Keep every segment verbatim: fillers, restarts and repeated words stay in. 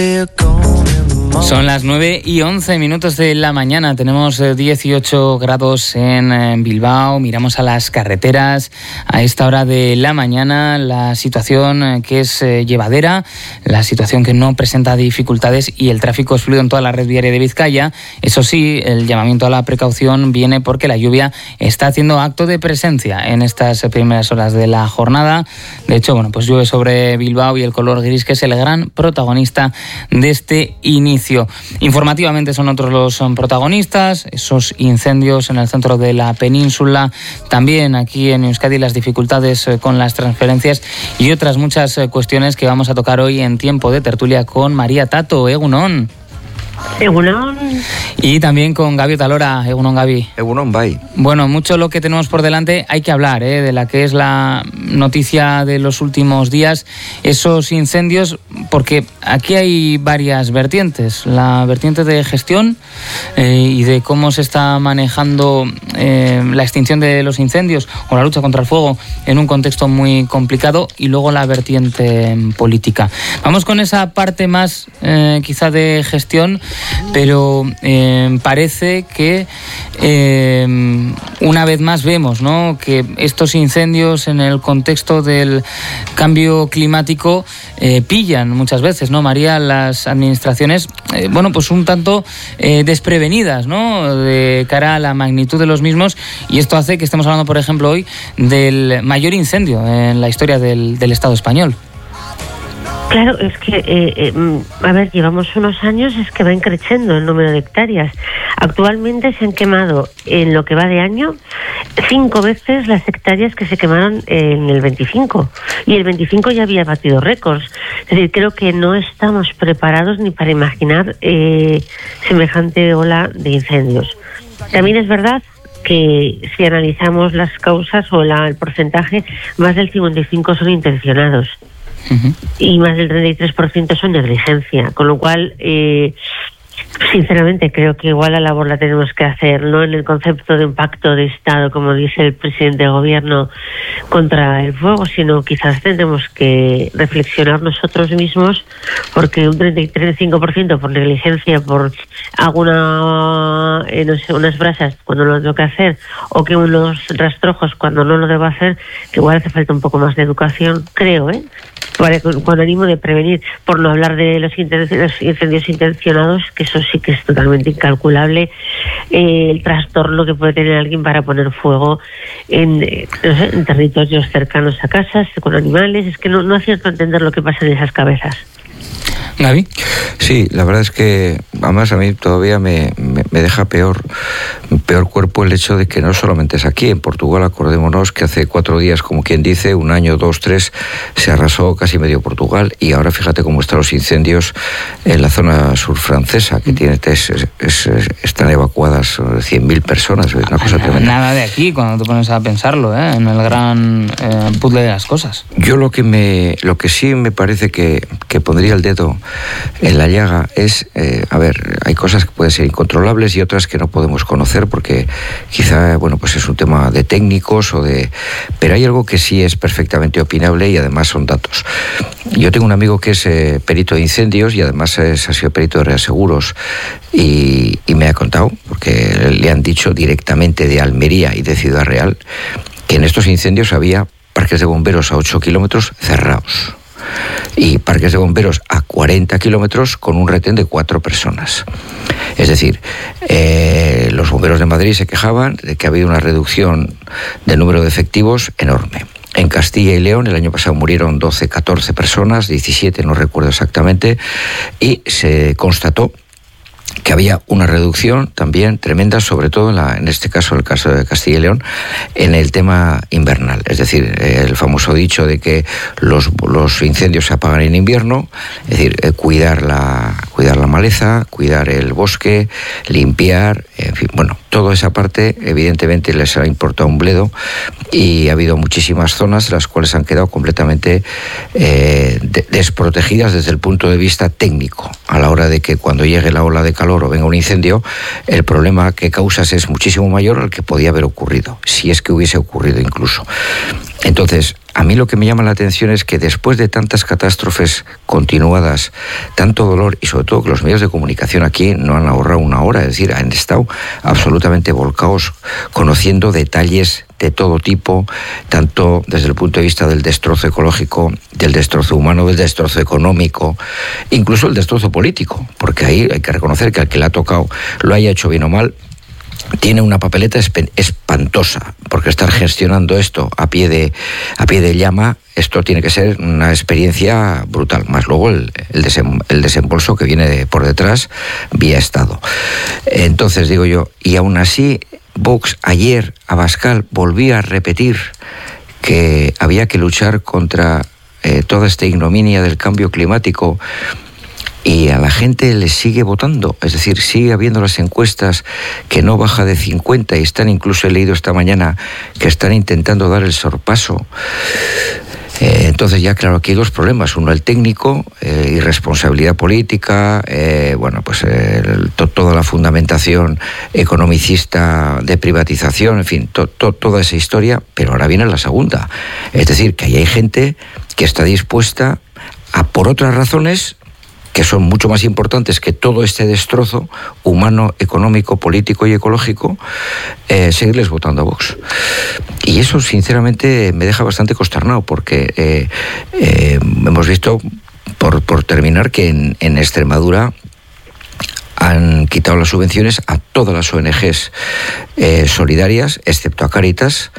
Son las nueve y once minutos de la mañana. Tenemos dieciocho grados en Bilbao. Miramos a las carreteras a esta hora de la mañana. La situación que es llevadera, la situación que no presenta dificultades y el tráfico es fluido en toda la red viaria de Vizcaya. Eso sí, el llamamiento a la precaución viene porque la lluvia está haciendo acto de presencia en estas primeras horas de la jornada. De hecho, bueno, pues llueve sobre Bilbao y el color gris, que es el gran protagonista de este inicio. Informativamente son otros los son protagonistas, esos incendios en el centro de la península, también aquí en Euskadi las dificultades con las transferencias y otras muchas cuestiones que vamos a tocar hoy en Tiempo de Tertulia con María Tato. Egunon. Egunon. Y también con Gabi Otalora. Egunon, Gabi. Egunon, bye. Bueno, mucho lo que tenemos por delante. Hay que hablar ¿eh? de la que es la noticia de los últimos días, esos incendios, porque aquí hay varias vertientes. La vertiente de gestión eh, y de cómo se está manejando eh, la extinción de los incendios o la lucha contra el fuego en un contexto muy complicado, y luego la vertiente política. Vamos con esa parte más eh, quizá de gestión, pero eh, parece que eh, una vez más vemos, ¿no?, que estos incendios en el contexto del cambio climático eh, pillan muchas veces, ¿no, María?, las administraciones, eh, bueno, pues un tanto eh, desprevenidas, ¿no?, de cara a la magnitud de los mismos, y esto hace que estemos hablando, por ejemplo, hoy del mayor incendio en la historia del, del Estado español. Claro, es que, eh, eh, a ver, llevamos unos años, es que va creciendo el número de hectáreas. Actualmente se han quemado, en lo que va de año, cinco veces las hectáreas que se quemaron en el veinticinco. Y el veinticinco ya había batido récords. Es decir, creo que no estamos preparados ni para imaginar eh, semejante ola de incendios. También es verdad que si analizamos las causas o la, el porcentaje, más del cincuenta y cinco por ciento son intencionados. Uh-huh. Y más del treinta y tres por ciento son negligencia, con lo cual eh, sinceramente creo que igual la labor la tenemos que hacer no en el concepto de un pacto de Estado, como dice el presidente del gobierno, contra el fuego, sino quizás tendremos que reflexionar nosotros mismos, porque un treinta y tres, cinco por ciento por negligencia, por alguna eh, no sé, unas brasas cuando no lo tengo que hacer, o que unos rastrojos cuando no lo debo hacer, que igual hace falta un poco más de educación, creo, ¿eh? con ánimo de prevenir, por no hablar de los, inten- los incendios intencionados, que eso sí que es totalmente incalculable, eh, el trastorno que puede tener alguien para poner fuego en, eh, no sé, en territorios cercanos a casas, con animales. Es que no, no acierto a entender lo que pasa en esas cabezas. ¿Gaby? Sí, la verdad es que además a mí todavía me, me, me deja peor, peor cuerpo el hecho de que no solamente es aquí, en Portugal, acordémonos que hace cuatro días, como quien dice, un año, dos, tres, se arrasó casi medio Portugal, y ahora fíjate cómo están los incendios en la zona sur francesa, que tiene es, es, es, están evacuadas cien mil personas, una cosa nada, tremenda. Nada de aquí, cuando te pones a pensarlo, ¿eh? En el gran eh, puzzle de las cosas. Yo lo que me, lo que sí me parece que, que pondría el dedo en la llaga es, eh, a ver, hay cosas que pueden ser incontrolables y otras que no podemos conocer porque quizá, bueno, pues es un tema de técnicos o de... Pero hay algo que sí es perfectamente opinable y además son datos. Yo tengo un amigo que es eh, perito de incendios y además es, ha sido perito de reaseguros y, y me ha contado, porque le han dicho directamente de Almería y de Ciudad Real, que en estos incendios había parques de bomberos a ocho kilómetros cerrados y parques de bomberos a cuarenta kilómetros con un retén de cuatro personas. Es decir, eh, los bomberos de Madrid se quejaban de que ha habido una reducción del número de efectivos enorme. En Castilla y León el año pasado murieron doce, catorce personas, diecisiete, no recuerdo exactamente, y se constató que había una reducción también tremenda, sobre todo en, la, en este caso, el caso de Castilla y León, en el tema invernal. Es decir, el famoso dicho de que los, los incendios se apagan en invierno, es decir, eh, cuidar la, cuidar la maleza, cuidar el bosque, limpiar, en fin, bueno, toda esa parte evidentemente les ha importado un bledo y ha habido muchísimas zonas las cuales han quedado completamente eh, de, desprotegidas desde el punto de vista técnico, a la hora de que cuando llegue la ola de calor o venga un incendio, el problema que causas es muchísimo mayor al que podía haber ocurrido, si es que hubiese ocurrido incluso. Entonces, a mí lo que me llama la atención es que después de tantas catástrofes continuadas, tanto dolor y sobre todo que los medios de comunicación aquí no han ahorrado una hora, es decir, han estado absolutamente volcados conociendo detalles de todo tipo, tanto desde el punto de vista del destrozo ecológico, del destrozo humano, del destrozo económico, incluso el destrozo político, porque ahí hay que reconocer que al que le ha tocado, lo haya hecho bien o mal, tiene una papeleta espantosa, porque estar gestionando esto a pie de a pie de llama, esto tiene que ser una experiencia brutal, más luego el, el, desem, el desembolso que viene de, por detrás vía Estado. Entonces digo yo, y aún así Vox ayer, Abascal, volvía a repetir que había que luchar contra eh, toda esta ignominia del cambio climático, y a la gente le sigue votando, es decir, sigue habiendo las encuestas que no baja de cincuenta y están, incluso he leído esta mañana que están intentando dar el sorpaso. Eh, entonces ya, claro, aquí hay dos problemas. Uno, el técnico, eh, irresponsabilidad política, eh, bueno, pues eh, to, toda la fundamentación economicista de privatización, en fin, to, to, toda esa historia, pero ahora viene la segunda. Es decir, que ahí hay gente que está dispuesta a, por otras razones, que son mucho más importantes que todo este destrozo humano, económico, político y ecológico, eh, seguirles votando a Vox. Y eso, sinceramente, me deja bastante consternado, porque eh, eh, hemos visto, por, por terminar, que en, en Extremadura han quitado las subvenciones a todas las O N Ges eh, solidarias, excepto a Cáritas,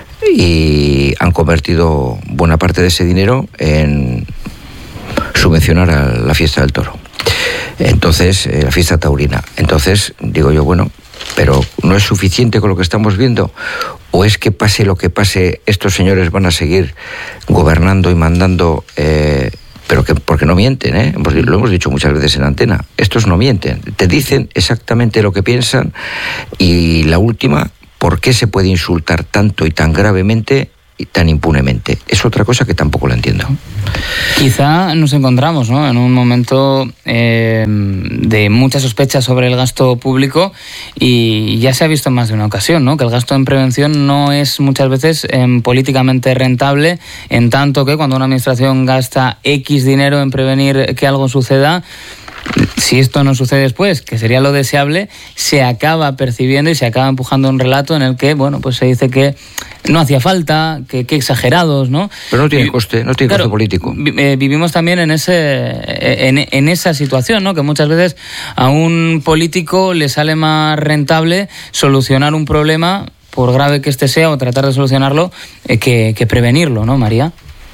y han convertido buena parte de ese dinero en subvencionar a la fiesta del toro. Entonces, eh, la fiesta taurina. Entonces, digo yo, bueno, pero ¿no es suficiente con lo que estamos viendo? ¿O es que pase lo que pase, estos señores van a seguir gobernando y mandando, eh, pero que porque no mienten, ¿eh? Lo hemos dicho muchas veces en antena. Estos no mienten. Te dicen exactamente lo que piensan, y la última, ¿por qué se puede insultar tanto y tan gravemente y tan impunemente? Es otra cosa que tampoco la entiendo. Quizá nos encontramos, ¿no?, en un momento eh, de mucha sospecha sobre el gasto público, y ya se ha visto en más de una ocasión, ¿no?, que el gasto en prevención no es muchas veces eh, políticamente rentable, en tanto que cuando una administración gasta X dinero en prevenir que algo suceda, si esto no sucede después, que sería lo deseable, se acaba percibiendo y se acaba empujando un relato en el que, bueno, pues se dice que no hacía falta, que, que exagerados, ¿no? Pero no tiene coste, no tiene claro, coste político. Vi, eh, vivimos también en ese en, en esa situación, ¿no?, que muchas veces a un político le sale más rentable solucionar un problema, por grave que este sea, o tratar de solucionarlo, eh, que, que prevenirlo, ¿no, María?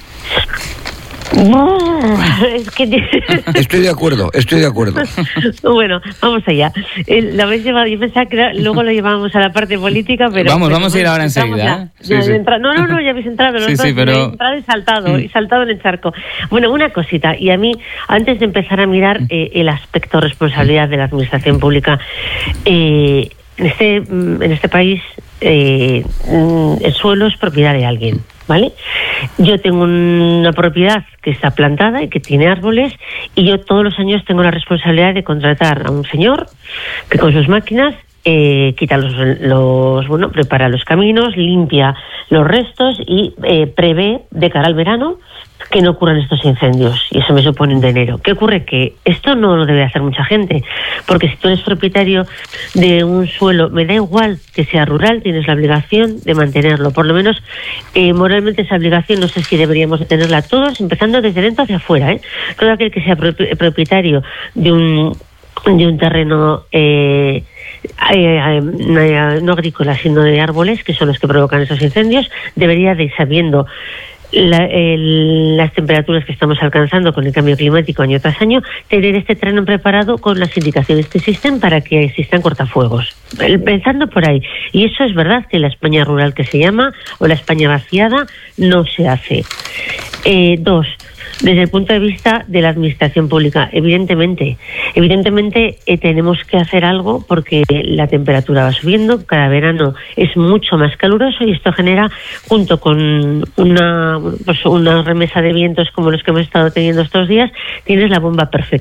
No, es que... Estoy de acuerdo, estoy de acuerdo. Bueno, vamos allá. Eh, lo habéis llevado, yo pensaba que era, luego lo llevábamos a la parte política, pero... Vamos, pero, vamos a ir ahora enseguida. ¿eh? Sí, sí. No, no, no, ya habéis entrado. Sí, sí, pero... Habéis entrado y saltado, y saltado en el charco. Bueno, una cosita, y a mí, antes de empezar a mirar eh, el aspecto de responsabilidad de la administración pública, eh, en, este, en este país eh, el suelo es propiedad de alguien, ¿vale? Yo tengo una propiedad que está plantada y que tiene árboles, y yo todos los años tengo la responsabilidad de contratar a un señor que con sus máquinas eh, quita los, los, bueno, prepara los caminos, limpia los restos y eh, prevé de cara al verano que no ocurran estos incendios, y eso me supone un dinero. ¿Qué ocurre? Que esto no lo debe hacer mucha gente, porque si tú eres propietario de un suelo, me da igual que sea rural, tienes la obligación de mantenerlo. Por lo menos eh, moralmente esa obligación no sé si deberíamos de tenerla todos, empezando desde dentro hacia afuera, ¿eh? Todo aquel que sea propietario de un de un terreno eh, eh, eh, no agrícola, sino de árboles, que son los que provocan esos incendios, debería de, sabiendo La, el, las temperaturas que estamos alcanzando con el cambio climático año tras año, tener este terreno preparado con las indicaciones que existen para que existan cortafuegos. Pensando por ahí. Y eso es verdad, que la España rural, que se llama, o la España vaciada, no se hace. Eh, dos, desde el punto de vista de la administración pública, evidentemente, evidentemente eh, tenemos que hacer algo, porque la temperatura va subiendo, cada verano es mucho más caluroso, y esto genera, junto con una, pues una remesa de vientos como los que hemos estado teniendo estos días, tienes la bomba perfecta.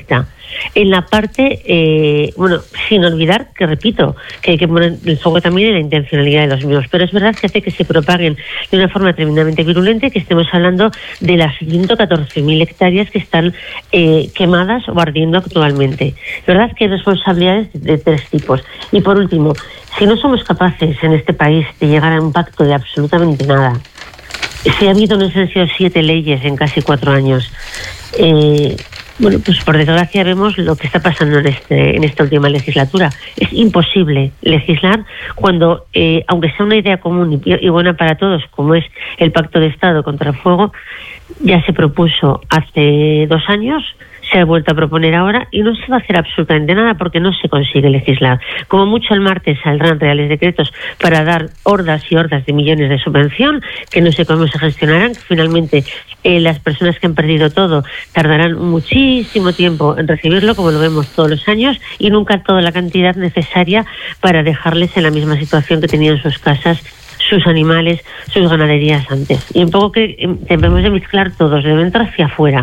en la parte, eh, bueno, sin olvidar que, repito, que hay que poner el foco también en la intencionalidad de los mismos, pero es verdad que hace que se propaguen de una forma tremendamente virulenta y que estemos hablando de las ciento catorce mil hectáreas que están eh, quemadas o ardiendo actualmente. Es verdad que hay responsabilidades de tres tipos. Y por último, si no somos capaces en este país de llegar a un pacto de absolutamente nada, si ha habido, no sé si siete leyes en casi cuatro años, eh, bueno, pues por desgracia vemos lo que está pasando en este en esta última legislatura. Es imposible legislar cuando, eh, aunque sea una idea común y, y buena para todos, como es el Pacto de Estado contra el Fuego, ya se propuso hace dos años, se ha vuelto a proponer ahora y no se va a hacer absolutamente nada porque no se consigue legislar. Como mucho el martes saldrán reales decretos para dar hordas y hordas de millones de subvención que no sé cómo se gestionarán, que finalmente eh, las personas que han perdido todo tardarán muchísimo tiempo en recibirlo, como lo vemos todos los años, y nunca toda la cantidad necesaria para dejarles en la misma situación que tenían sus casas, sus animales, sus ganaderías antes. Y un poco que eh, debemos de mezclar todos, de dentro hacia afuera.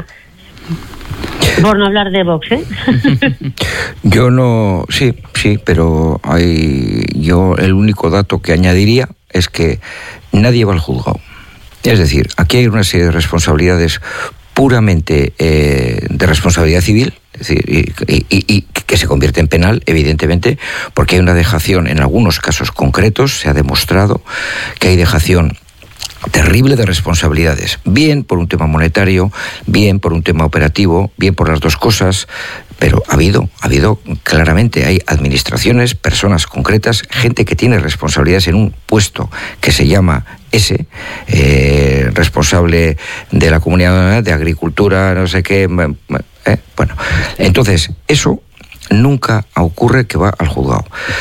Por no hablar de Vox, ¿eh? Yo no... Sí, sí, pero hay... Yo el único dato que añadiría es que nadie va al juzgado. Es decir, aquí hay una serie de responsabilidades puramente eh, de responsabilidad civil, es decir, y, y, y que se convierte en penal, evidentemente, porque hay una dejación, en algunos casos concretos, se ha demostrado que hay dejación terrible de responsabilidades, bien por un tema monetario, bien por un tema operativo, bien por las dos cosas, pero ha habido, ha habido claramente, hay administraciones, personas concretas, gente que tiene responsabilidades en un puesto que se llama ese, eh, responsable de la comunidad de agricultura, no sé qué, eh, bueno, entonces eso nunca ocurre que va al juzgado.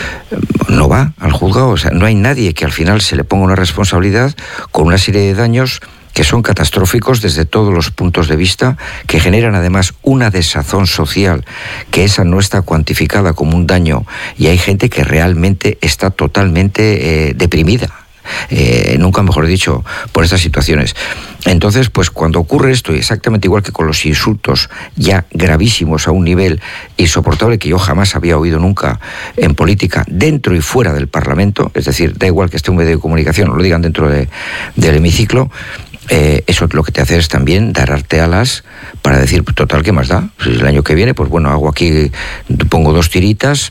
No va al juzgado, o sea, no hay nadie que al final se le ponga una responsabilidad con una serie de daños que son catastróficos desde todos los puntos de vista, que generan además una desazón social, que esa no está cuantificada como un daño, y hay gente que realmente está totalmente eh, deprimida. Eh, nunca mejor dicho, por estas situaciones. Entonces, pues cuando ocurre esto, exactamente igual que con los insultos ya gravísimos a un nivel insoportable que yo jamás había oído nunca en política, dentro y fuera del Parlamento, es decir, da igual que esté un medio de comunicación o lo digan dentro de, del hemiciclo, eh, eso lo que te hace es también dar artealas para decir, total, ¿qué más da? Si el año que viene, pues bueno, hago aquí, pongo dos tiritas.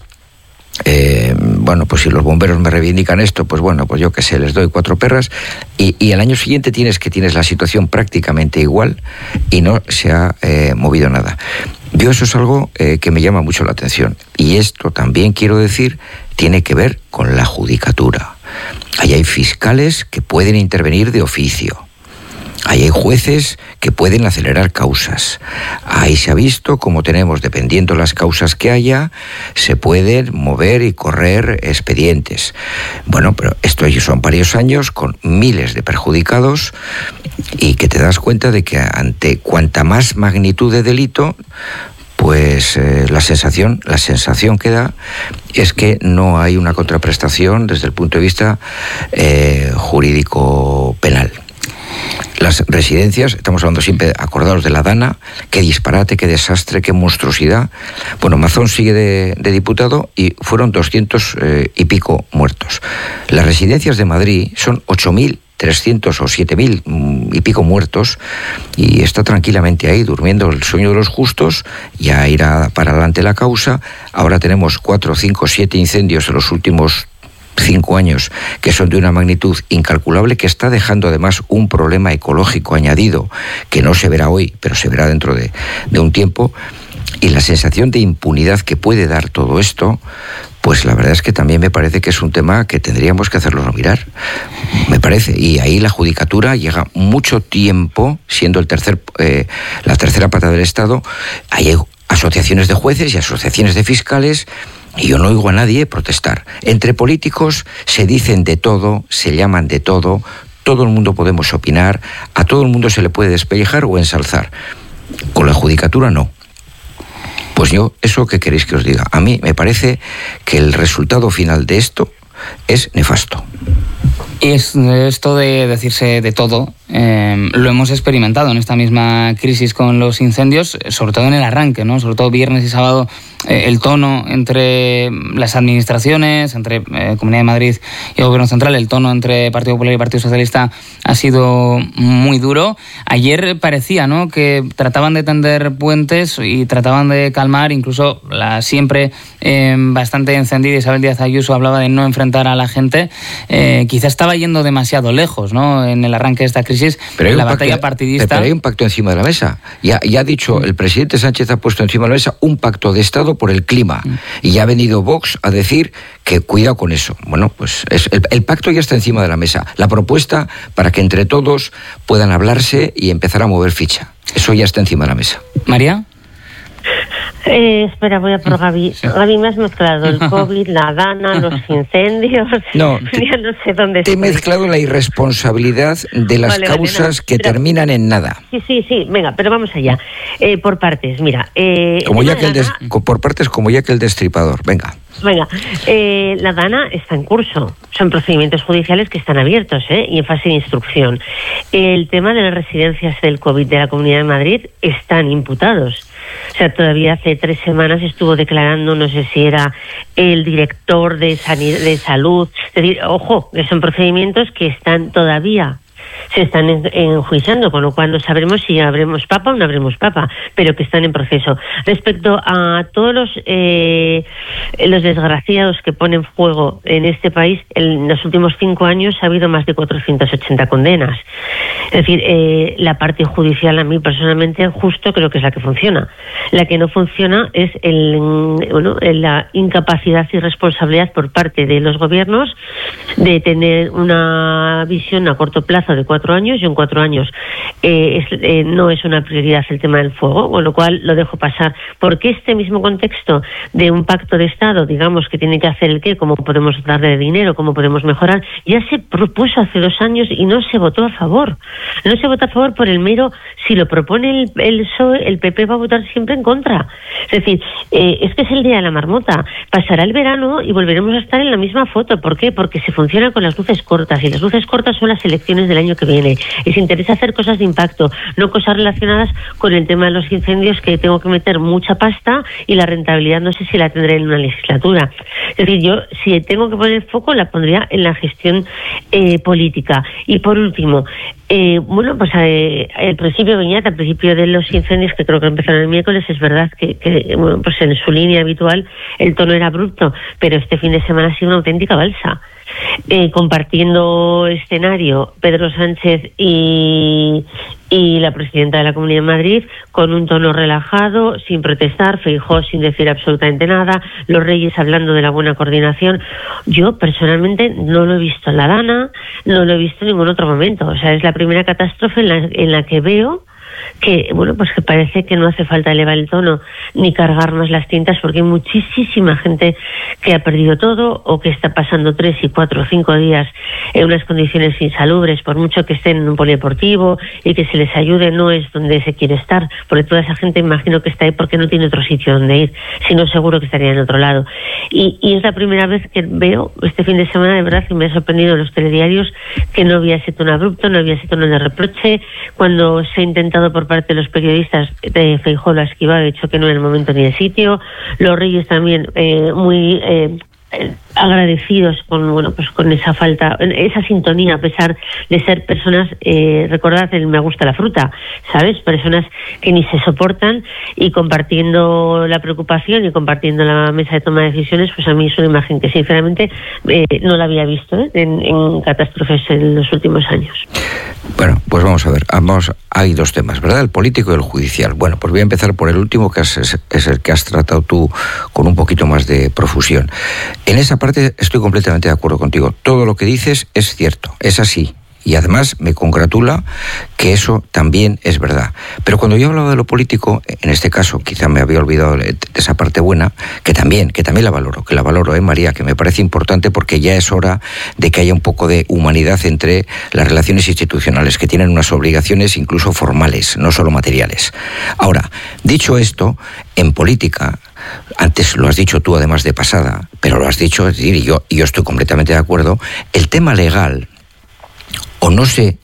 Eh, bueno, pues si los bomberos me reivindican esto, pues bueno, pues yo qué sé, les doy cuatro perras, y, y al año siguiente tienes que tienes la situación prácticamente igual y no se ha eh, movido nada. Yo eso es algo eh, que me llama mucho la atención, y esto también quiero decir tiene que ver con la judicatura. Ahí hay fiscales que pueden intervenir de oficio. Ahí hay jueces que pueden acelerar causas. Ahí se ha visto cómo tenemos, dependiendo las causas que haya, se pueden mover y correr expedientes. Bueno, pero esto son varios años con miles de perjudicados, y que te das cuenta de que ante cuanta más magnitud de delito, pues eh, la sensación, la sensación que da es que no hay una contraprestación desde el punto de vista eh, jurídico penal. Las residencias, estamos hablando siempre, acordados de la Dana, qué disparate, qué desastre, qué monstruosidad. Bueno, Mazón sigue de, de diputado y fueron doscientos eh, y pico muertos. Las residencias de Madrid son ocho mil trescientos o siete mil y pico muertos, y está tranquilamente ahí durmiendo el sueño de los justos. Ya irá para adelante la causa. Ahora tenemos cuatro, cinco, siete incendios en los últimos cinco años que son de una magnitud incalculable, que está dejando además un problema ecológico añadido que no se verá hoy, pero se verá dentro de, de un tiempo. Y la sensación de impunidad que puede dar todo esto, pues la verdad es que también me parece que es un tema que tendríamos que hacerlo mirar, me parece. Y ahí la judicatura llega mucho tiempo, siendo el tercer, eh, la tercera pata del Estado. Ahí hay asociaciones de jueces y asociaciones de fiscales, y yo no oigo a nadie protestar. Entre políticos se dicen de todo, se llaman de todo, todo el mundo podemos opinar, a todo el mundo se le puede despellejar o ensalzar. Con la judicatura no. Pues yo, ¿eso qué queréis que os diga? A mí me parece que el resultado final de esto es nefasto. Y es esto de decirse de todo, Eh, lo hemos experimentado en esta misma crisis con los incendios, sobre todo en el arranque, ¿no? Sobre todo viernes y sábado, eh, el tono entre las administraciones, entre eh, Comunidad de Madrid y el Gobierno Central, el tono entre Partido Popular y Partido Socialista ha sido muy duro. Ayer parecía, ¿no?, que trataban de tender puentes y trataban de calmar, incluso la siempre eh, bastante encendida Isabel Díaz Ayuso hablaba de no enfrentar a la gente. Eh, quizá estaba yendo demasiado lejos, ¿no?, en el arranque de esta crisis. Pero la batalla pacto, partidista. Pero hay un pacto encima de la mesa. Ya, ya ha dicho, el presidente Sánchez ha puesto encima de la mesa un pacto de Estado por el clima. Y ya ha venido Vox a decir que cuidado con eso. Bueno, pues es, el, el pacto ya está encima de la mesa. La propuesta para que entre todos puedan hablarse y empezar a mover ficha. Eso ya está encima de la mesa. María. Eh, espera, voy a por Gaby. Sí. Gaby, me has mezclado el COVID, la Dana, los incendios. No, ya no sé dónde te estoy. he mezclado la irresponsabilidad de las vale, causas vale, no. que pero, terminan en nada. Sí, sí, sí. Venga, pero vamos allá. Eh, por partes, mira. Eh, como ya que el des, por partes, como ya que el destripador. Venga. Venga, eh, la Dana está en curso. Son procedimientos judiciales que están abiertos, ¿eh? Y en fase de instrucción. El tema de las residencias del COVID de la Comunidad de Madrid están imputados. O sea, todavía hace tres semanas estuvo declarando, no sé si era el director de, sanidad, de salud. Es decir, ojo, que son procedimientos que están todavía, se están enjuiciando, con lo cual no sabremos si habremos papa o no habremos papa, pero que están en proceso. Respecto a todos los eh, los desgraciados que ponen fuego en este país, en los últimos cinco años ha habido más de cuatrocientas ochenta condenas. Es decir, eh, la parte judicial, a mí personalmente, justo creo que es la que funciona. La que no funciona es el, bueno, la incapacidad y responsabilidad por parte de los gobiernos de tener una visión a corto plazo de cuatro años y en cuatro años eh, es, eh, no es una prioridad el tema del fuego, con lo cual lo dejo pasar, porque este mismo contexto de un pacto de Estado, digamos, que tiene que hacer el qué, cómo podemos darle dinero, cómo podemos mejorar, ya se propuso hace dos años y no se votó a favor. No se vota a favor por el mero, si lo propone el, el P S O E, el P P va a votar siempre en contra. Es decir, eh, es que es el día de la marmota. Pasará el verano y volveremos a estar en la misma foto. ¿Por qué? Porque se funciona con las luces cortas, y las luces cortas son las elecciones del año que viene. Y se interesa hacer cosas de impacto, no cosas relacionadas con el tema de los incendios, que tengo que meter mucha pasta y la rentabilidad no sé si la tendré en una legislatura. Es decir, yo si tengo que poner foco la pondría en la gestión eh, política. Y por último, eh, bueno, pues eh, el principio Viñata, al principio de los incendios, que creo que empezaron el miércoles, es verdad que, que bueno, pues en su línea habitual el tono era abrupto, pero este fin de semana ha sido una auténtica balsa. Eh, compartiendo escenario Pedro Sánchez y, y la presidenta de la Comunidad de Madrid, con un tono relajado, sin protestar, Feijóo sin decir absolutamente nada, los Reyes hablando de la buena coordinación. Yo personalmente no lo he visto en la Dana, no lo he visto en ningún otro momento. O sea, es la primera catástrofe en la, en la que veo que, bueno, pues que parece que no hace falta elevar el tono ni cargar más las tintas, porque hay muchísima gente que ha perdido todo o que está pasando tres y cuatro o cinco días en unas condiciones insalubres, por mucho que estén en un polideportivo y que se les ayude, no es donde se quiere estar, porque toda esa gente imagino que está ahí porque no tiene otro sitio donde ir, si no seguro que estaría en otro lado. Y, y es la primera vez que veo este fin de semana, de verdad, que me ha sorprendido en los telediarios, que no había ese tono abrupto, no había ese tono de reproche. Cuando se ha intentado por parte de los periodistas, de Feijóo lo ha esquivado, ha dicho que no era el momento ni el sitio. Los Reyes también eh, muy eh, agradecidos con, bueno, pues con esa falta, esa sintonía, a pesar de ser personas, eh, recordad el me gusta la fruta, ¿sabes? Personas que ni se soportan, y compartiendo la preocupación y compartiendo la mesa de toma de decisiones, pues a mí es una imagen que sinceramente eh, no la había visto ¿eh? en, en catástrofes en los últimos años. Bueno, pues vamos a ver, vamos, hay dos temas, ¿verdad? El político y el judicial. Bueno, pues voy a empezar por el último, que es, es el que has tratado tú con un poquito más de profusión. En esa parte estoy completamente de acuerdo contigo. Todo lo que dices es cierto, es así. Y además me congratula que eso también es verdad. Pero cuando yo hablaba de lo político, en este caso quizá me había olvidado de esa parte buena, que también, que también la valoro, que la valoro, ¿eh, María? Que me parece importante, porque ya es hora de que haya un poco de humanidad entre las relaciones institucionales, que tienen unas obligaciones incluso formales, no solo materiales. Ahora, dicho esto, en política, antes lo has dicho tú además de pasada, pero lo has dicho, es decir, y yo, y yo estoy completamente de acuerdo, el tema legal, o no sé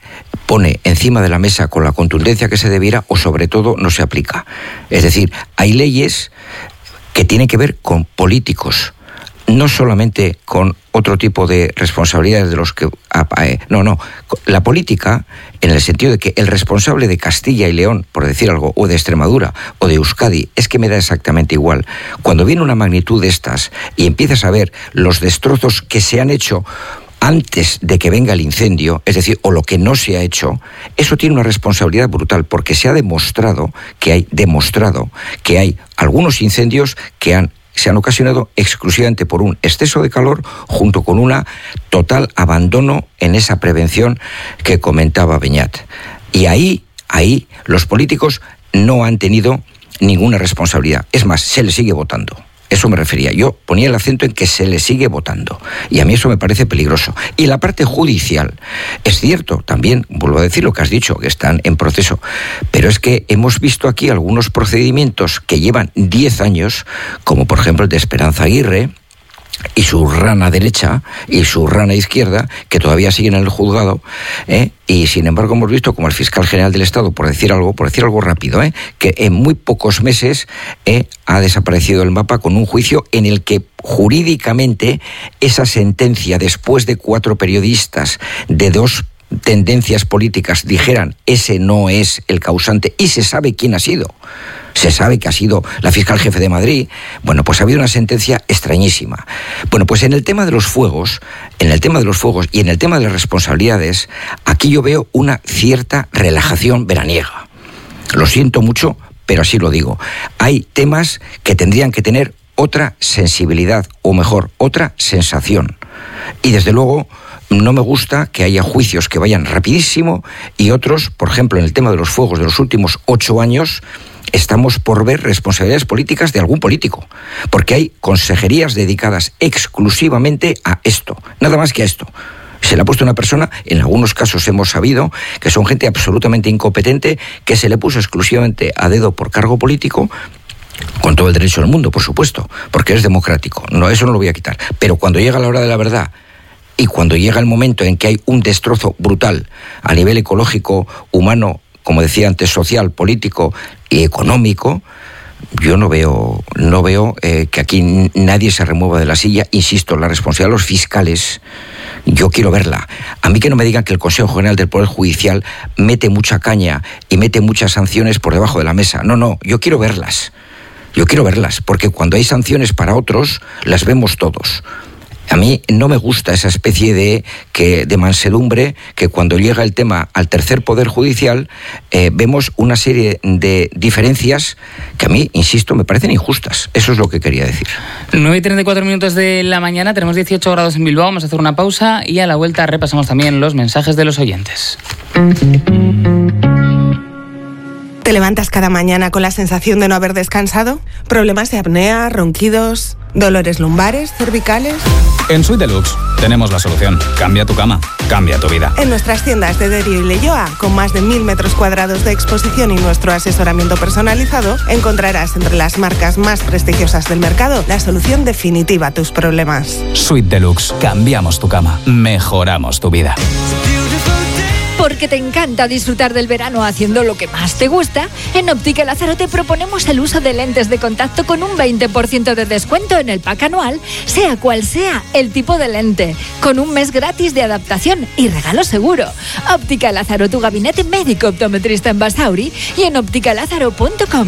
pone encima de la mesa con la contundencia que se debiera o sobre todo no se aplica. Es decir, hay leyes que tienen que ver con políticos, no solamente con otro tipo de responsabilidades de los que... No, no. La política, en el sentido de que el responsable de Castilla y León, por decir algo, o de Extremadura, o de Euskadi, es que me da exactamente igual. Cuando viene una magnitud de estas y empiezas a ver los destrozos que se han hecho antes de que venga el incendio, es decir, o lo que no se ha hecho, eso tiene una responsabilidad brutal, porque se ha demostrado que hay, demostrado que hay algunos incendios que han se han ocasionado exclusivamente por un exceso de calor junto con un total abandono en esa prevención que comentaba Beñat. Y ahí, ahí los políticos no han tenido ninguna responsabilidad. Es más, se les sigue votando. Eso me refería. Yo ponía el acento en que se le sigue votando. Y a mí eso me parece peligroso. Y la parte judicial, es cierto, también, vuelvo a decir lo que has dicho, que están en proceso. Pero es que hemos visto aquí algunos procedimientos que llevan diez años, como por ejemplo el de Esperanza Aguirre, y su rana derecha y su rana izquierda, que todavía siguen en el juzgado, ¿eh? Y sin embargo hemos visto como el fiscal general del Estado, por decir algo, por decir algo rápido, ¿eh? que en muy pocos meses ¿eh? ha desaparecido el mapa con un juicio en el que jurídicamente esa sentencia, después de cuatro periodistas de dos tendencias políticas dijeran ese no es el causante y se sabe quién ha sido. Se sabe que ha sido la fiscal jefe de Madrid. Bueno, pues ha habido una sentencia extrañísima. Bueno, pues en el tema de los fuegos, en el tema de los fuegos y en el tema de las responsabilidades, aquí yo veo una cierta relajación veraniega. Lo siento mucho, pero así lo digo. Hay temas que tendrían que tener otra sensibilidad, o mejor, otra sensación. Y desde luego no me gusta que haya juicios que vayan rapidísimo y otros, por ejemplo, en el tema de los fuegos de los últimos ocho años, estamos por ver responsabilidades políticas de algún político, porque hay consejerías dedicadas exclusivamente a esto, nada más que a esto. Se le ha puesto una persona, en algunos casos hemos sabido que son gente absolutamente incompetente, que se le puso exclusivamente a dedo por cargo político, con todo el derecho del mundo, por supuesto, porque es democrático, no, eso no lo voy a quitar. Pero cuando llega la hora de la verdad y cuando llega el momento en que hay un destrozo brutal a nivel ecológico, humano, como decía antes, social, político y económico, yo no veo, no veo eh, que aquí nadie se remueva de la silla. Insisto, la responsabilidad de los fiscales, yo quiero verla. A mí que no me digan que el Consejo General del Poder Judicial mete mucha caña y mete muchas sanciones por debajo de la mesa. No, no, yo quiero verlas. Yo quiero verlas, porque cuando hay sanciones para otros, las vemos todos. A mí no me gusta esa especie de, que, de mansedumbre que cuando llega el tema al tercer poder judicial eh, vemos una serie de diferencias que a mí, insisto, me parecen injustas. Eso es lo que quería decir. nueve y treinta y cuatro minutos de la mañana, tenemos dieciocho grados en Bilbao, vamos a hacer una pausa y a la vuelta repasamos también los mensajes de los oyentes. ¿Te levantas cada mañana con la sensación de no haber descansado? ¿Problemas de apnea, ronquidos, dolores lumbares, cervicales? En Suite Deluxe tenemos la solución. Cambia tu cama, cambia tu vida. En nuestras tiendas de Derio y Leioa, con más de mil metros cuadrados de exposición y nuestro asesoramiento personalizado, encontrarás entre las marcas más prestigiosas del mercado la solución definitiva a tus problemas. Suite Deluxe. Cambiamos tu cama, mejoramos tu vida. Porque te encanta disfrutar del verano haciendo lo que más te gusta, en Óptica Lázaro te proponemos el uso de lentes de contacto con un veinte por ciento de descuento en el pack anual, sea cual sea el tipo de lente, con un mes gratis de adaptación y regalo seguro. Óptica Lázaro, tu gabinete médico optometrista en Basauri y en óptica lázaro punto com.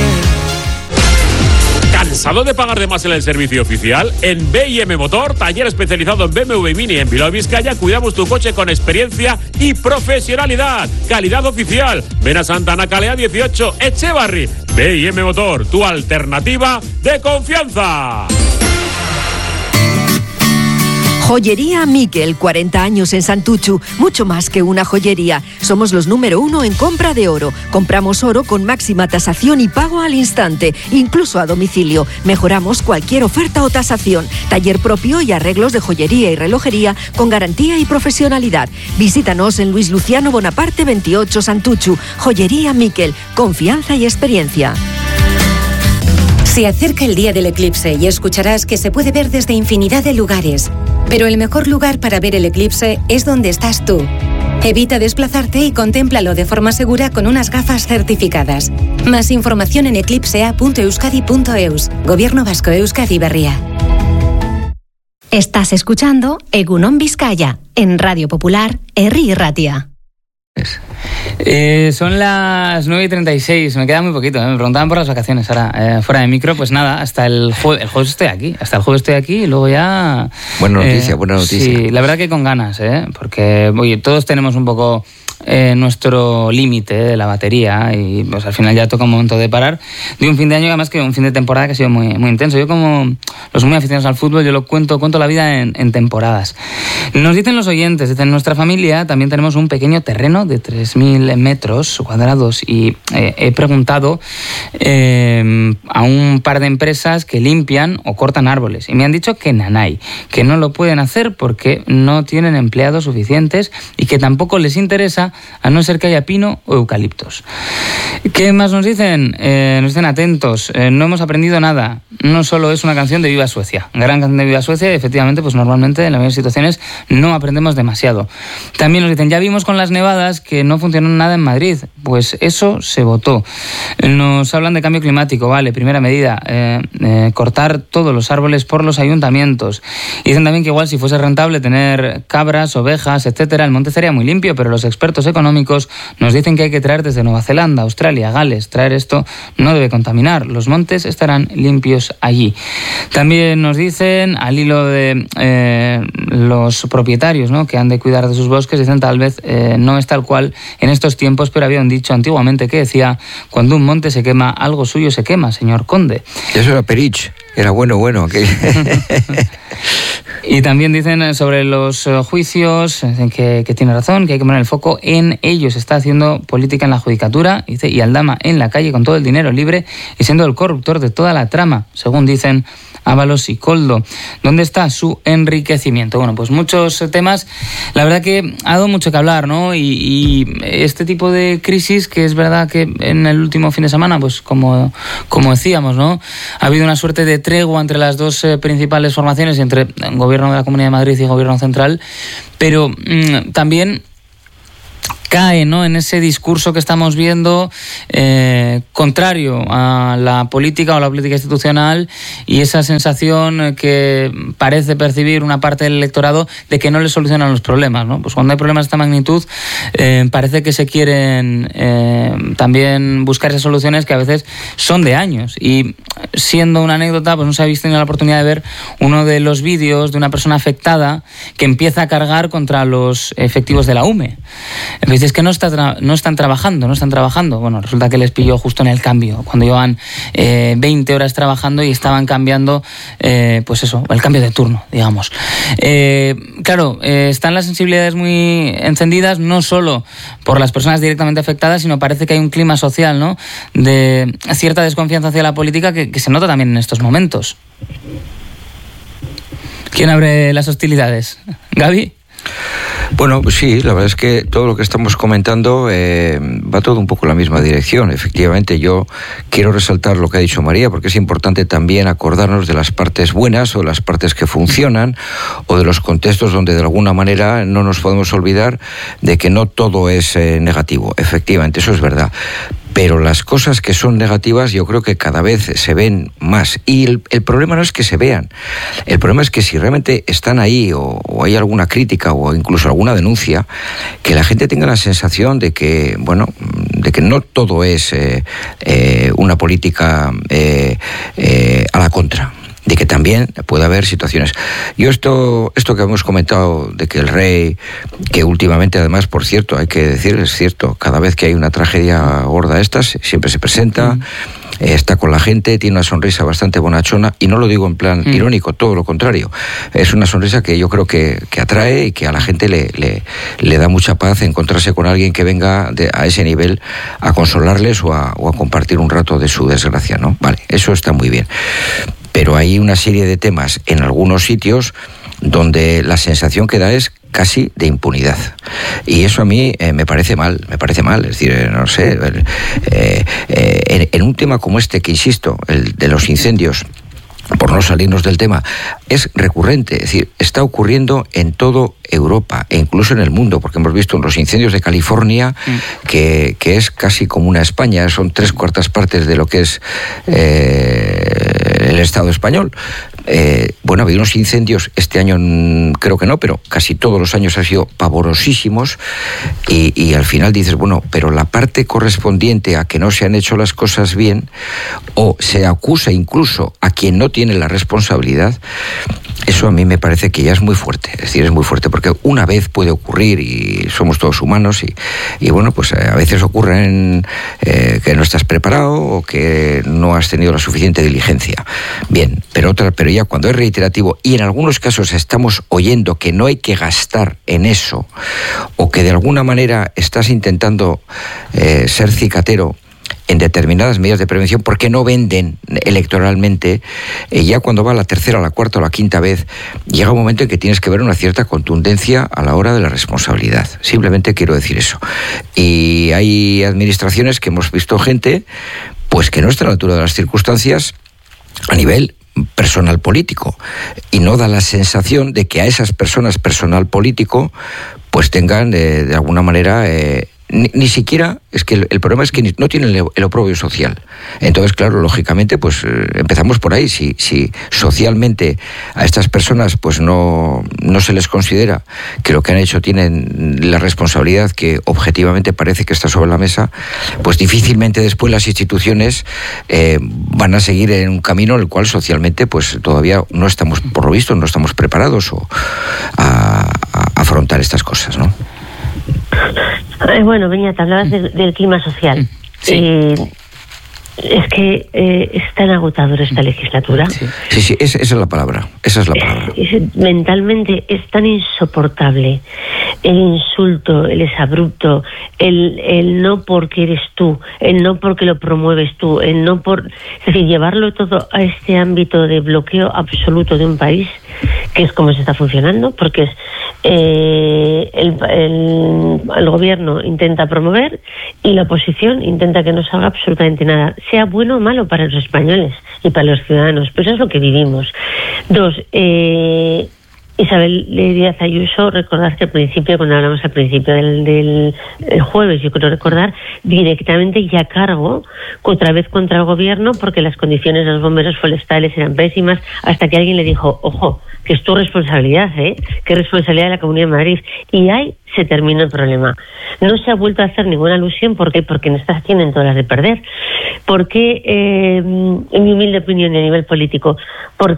¿Cansado de pagar de más en el servicio oficial? En B I M Motor, taller especializado en B M W Mini en Bilbao, Vizcaya, cuidamos tu coche con experiencia y profesionalidad. Calidad oficial. Ven a Santana Calea dieciocho, Echevarri. B I M Motor, tu alternativa de confianza. Joyería Miquel, cuarenta años en Santuchu, mucho más que una joyería. Somos los número uno en compra de oro. Compramos oro con máxima tasación y pago al instante, incluso a domicilio. Mejoramos cualquier oferta o tasación. Taller propio y arreglos de joyería y relojería con garantía y profesionalidad. Visítanos en Luis Luciano Bonaparte veintiocho, Santuchu. Joyería Miquel, confianza y experiencia. Se acerca el día del eclipse y escucharás que se puede ver desde infinidad de lugares. Pero el mejor lugar para ver el eclipse es donde estás tú. Evita desplazarte y contémplalo de forma segura con unas gafas certificadas. Más información en eclipsea punto euskadi punto eus. Gobierno Vasco, Euskadi Berria. Estás escuchando Egunon Vizcaya en Radio Popular, Herri Irratia. Eh, son las nueve y treinta y seis, me queda muy poquito, ¿eh? Me preguntaban por las vacaciones ahora, eh, fuera de micro, pues nada, hasta el, jue- el jueves estoy aquí, hasta el jueves estoy aquí y luego ya... Buena noticia, eh, buena noticia. Sí, la verdad que con ganas, ¿eh? Porque, oye, todos tenemos un poco eh, nuestro límite de la batería y pues al final ya toca un momento de parar de un fin de año, además que un fin de temporada que ha sido muy, muy intenso. Yo como los muy aficionados al fútbol, yo lo cuento, cuento la vida en, en temporadas. Nos dicen los oyentes, dicen, en nuestra familia también tenemos un pequeño terreno de tres mil metros cuadrados y eh, he preguntado eh, a un par de empresas que limpian o cortan árboles y me han dicho que nanay, que no lo pueden hacer porque no tienen empleados suficientes y que tampoco les interesa a no ser que haya pino o eucaliptos. ¿Qué más nos dicen? Eh, nos dicen atentos, eh, no hemos aprendido nada, no solo es una canción de Viva Suecia, gran canción de Viva Suecia y efectivamente pues normalmente en las mismas situaciones no aprendemos demasiado. También nos dicen, ya vimos con las nevadas que no funcionó nada en Madrid, pues eso se votó. Nos hablan de cambio climático, vale, primera medida, eh, eh, cortar todos los árboles por los ayuntamientos. Y dicen también que igual si fuese rentable tener cabras, ovejas, etcétera, el monte sería muy limpio, pero los expertos económicos nos dicen que hay que traer desde Nueva Zelanda, Australia, Gales, traer esto no debe contaminar, los montes estarán limpios allí. También nos dicen, al hilo de eh, los propietarios, ¿no?, que han de cuidar de sus bosques, dicen tal vez eh, no es tal cual en estos tiempos, pero había un dicho antiguamente que decía, cuando un monte se quema, algo suyo se quema, señor conde. Eso era Perich, era bueno, bueno. Que... Y también dicen sobre los juicios, dicen que, que tiene razón, que hay que poner el foco en ellos. Está haciendo política en la judicatura, dice, y Aldama en la calle con todo el dinero libre y siendo el corruptor de toda la trama, según dicen Ábalos y Coldo. ¿Dónde está su enriquecimiento? Bueno, pues muchos temas. La verdad que ha dado mucho que hablar, ¿no? Y, y este tipo de crisis, que es verdad que en el último fin de semana, pues como, como decíamos, ¿no?, ha habido una suerte de tregua entre las dos eh, principales formaciones, entre el Gobierno de la Comunidad de Madrid y el Gobierno Central, pero mmm, también cae, ¿no?, en ese discurso que estamos viendo eh, contrario a la política o la política institucional y esa sensación que parece percibir una parte del electorado de que no le solucionan los problemas, ¿no? Pues cuando hay problemas de esta magnitud eh, parece que se quieren eh, también buscar esas soluciones que a veces son de años y siendo una anécdota, pues no se ha visto ni la oportunidad de ver uno de los vídeos de una persona afectada que empieza a cargar contra los efectivos de la U M E. Es que no, está tra- no están trabajando, no están trabajando. Bueno, resulta que les pilló justo en el cambio, cuando llevan eh, veinte horas trabajando y estaban cambiando, eh, pues eso, el cambio de turno, digamos. Eh, claro, eh, están las sensibilidades muy encendidas, no solo por las personas directamente afectadas, sino parece que hay un clima social, ¿no?, de cierta desconfianza hacia la política que, que se nota también en estos momentos. ¿Quién abre las hostilidades? ¿Gaby? Bueno, pues sí, la verdad es que todo lo que estamos comentando eh, va todo un poco en la misma dirección. Efectivamente, yo quiero resaltar lo que ha dicho María, porque es importante también acordarnos de las partes buenas o de las partes que funcionan o de los contextos donde de alguna manera no nos podemos olvidar de que no todo es eh, negativo. Efectivamente, eso es verdad. Pero las cosas que son negativas yo creo que cada vez se ven más. Y el, el problema no es que se vean. El problema es que si realmente están ahí o, o hay alguna crítica o incluso alguna denuncia, que la gente tenga la sensación de que, bueno, de que no todo es eh, eh, una política eh, eh, a la contra. De que también puede haber situaciones. Yo esto esto que hemos comentado de que el rey, que últimamente además, por cierto, hay que decir, es cierto, cada vez que hay una tragedia gorda de estas, siempre se presenta, mm. eh, está con la gente, tiene una sonrisa bastante bonachona, y no lo digo en plan mm. irónico, todo lo contrario. Es una sonrisa que yo creo que, que atrae y que a la gente le, le, le da mucha paz encontrarse con alguien que venga de, a ese nivel a consolarles o a, o a compartir un rato de su desgracia, ¿no? Vale, eso está muy bien. Pero hay una serie de temas en algunos sitios donde la sensación que da es casi de impunidad. Y eso a mí eh, me parece mal, me parece mal. Es decir, eh, no sé, eh, eh, en, en un tema como este, que insisto, el de los incendios, por no salirnos del tema, es recurrente, es decir, está ocurriendo en toda Europa e incluso en el mundo, porque hemos visto en los incendios de California mm. que, que es casi como una España, son tres cuartas partes de lo que es eh, el Estado español. Eh, bueno, ha habido unos incendios, este año creo que no, pero casi todos los años han sido pavorosísimos y, y al final dices, bueno, pero la parte correspondiente a que no se han hecho las cosas bien o se acusa incluso a quien no tiene la responsabilidad, eso a mí me parece que ya es muy fuerte, es decir, es muy fuerte porque una vez puede ocurrir y somos todos humanos y, y bueno, pues a veces ocurren eh, que no estás preparado o que no has tenido la suficiente diligencia. Bien, pero otra, pero ya cuando es reiterativo y en algunos casos estamos oyendo que no hay que gastar en eso o que de alguna manera estás intentando eh, ser cicatero en determinadas medidas de prevención porque no venden electoralmente, eh, ya cuando va la tercera, la cuarta o la quinta vez, llega un momento en que tienes que ver una cierta contundencia a la hora de la responsabilidad. Simplemente quiero decir eso. Y hay administraciones que hemos visto gente pues que no está a la altura de las circunstancias a nivel personal político y no da la sensación de que a esas personas personal político pues tengan eh, de alguna manera eh, ni, ni siquiera, es que el, el problema es que ni, no tienen el, el oprobio social. Entonces, claro, lógicamente, pues eh, empezamos por ahí. Si, si socialmente a estas personas pues no, no se les considera que lo que han hecho tienen la responsabilidad que objetivamente parece que está sobre la mesa, pues difícilmente después las instituciones eh, van a seguir en un camino en el cual socialmente pues todavía no estamos, por lo visto, no estamos preparados o a, a afrontar estas cosas, ¿no? Eh, bueno, Beñat, hablabas de, del clima social. Sí. Eh, es que eh, es tan agotador esta legislatura. Sí, sí, sí esa, esa es la palabra. Esa es la palabra. Es, es, mentalmente es tan insoportable el insulto, el exabrupto, el, el no porque eres tú, el no porque lo promueves tú, el no por... Es decir, llevarlo todo a este ámbito de bloqueo absoluto de un país, que es como se está funcionando, porque es eh, el, el, el gobierno intenta promover y la oposición intenta que no salga absolutamente nada, sea bueno o malo para los españoles y para los ciudadanos. Pues eso es lo que vivimos. Dos, eh... Isabel Díaz Ayuso, recordad que al principio, cuando hablamos al principio del, del el jueves, yo creo recordar, directamente ya cargo otra vez contra el gobierno porque las condiciones de los bomberos forestales eran pésimas, hasta que alguien le dijo, ojo, que es tu responsabilidad, ¿eh? Que es responsabilidad de la Comunidad de Madrid. Y ahí se terminó el problema. No se ha vuelto a hacer ninguna alusión. ¿Por qué? Porque en estas tienen todas las de perder. ¿Por qué, eh, en mi humilde opinión y a nivel político, por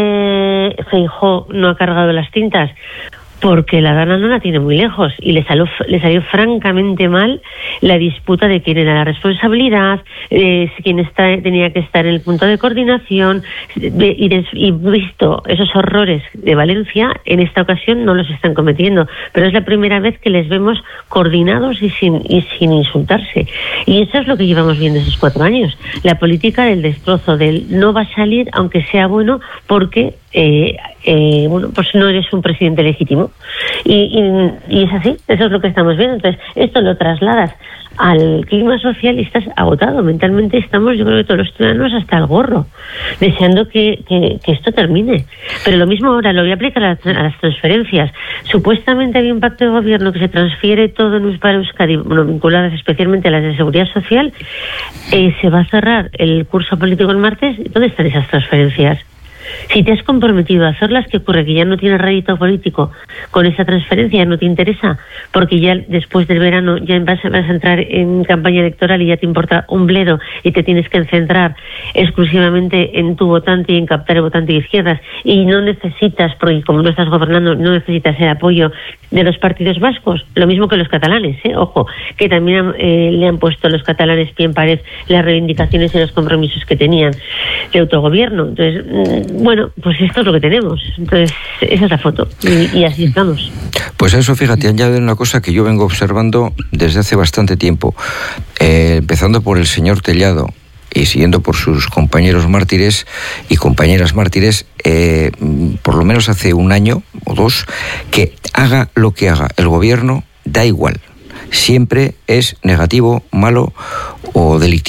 qué Feijóo no ha cargado las tintas? Porque la gana no la tiene muy lejos y le salió, le salió francamente mal la disputa de quién era la responsabilidad, eh, quién está, tenía que estar en el punto de coordinación de, y, des, y visto esos horrores de Valencia, en esta ocasión no los están cometiendo, pero es la primera vez que les vemos coordinados y sin, y sin insultarse. Y eso es lo que llevamos viendo estos cuatro años, la política del destrozo, del no va a salir aunque sea bueno porque eh, eh, bueno, pues no eres un presidente legítimo. Y, y, y es así, eso es lo que estamos viendo. Entonces, esto lo trasladas al clima social y estás agotado. Mentalmente estamos, yo creo que todos los ciudadanos hasta el gorro, deseando que, que, que esto termine. Pero lo mismo ahora, lo voy a aplicar a, a las transferencias. Supuestamente había un pacto de gobierno que se transfiere todo en para Euskadi, bueno, vinculadas especialmente a las de seguridad social. Eh, se va a cerrar el curso político el martes. ¿Dónde están esas transferencias? Si te has comprometido a hacerlas, ¿qué ocurre? Que ya no tienes rédito político con esa transferencia, no te interesa, porque ya después del verano ya vas a, vas a entrar en campaña electoral y ya te importa un bledo y te tienes que centrar exclusivamente en tu votante y en captar el votante de izquierdas y no necesitas, porque como no estás gobernando, no necesitas el apoyo de los partidos vascos, lo mismo que los catalanes, ¿eh? Ojo, que también eh, le han puesto a los catalanes pie en pared las reivindicaciones y los compromisos que tenían de autogobierno. Entonces, bueno, pues esto es lo que tenemos. Entonces, esa es la foto. Y, y así estamos. Pues a eso, fíjate, añade una cosa que yo vengo observando desde hace bastante tiempo. Eh, empezando por el señor Tellado y siguiendo por sus compañeros mártires y compañeras mártires, eh, por lo menos hace un año o dos, que haga lo que haga el gobierno, da igual. Siempre es negativo, malo o delictivo.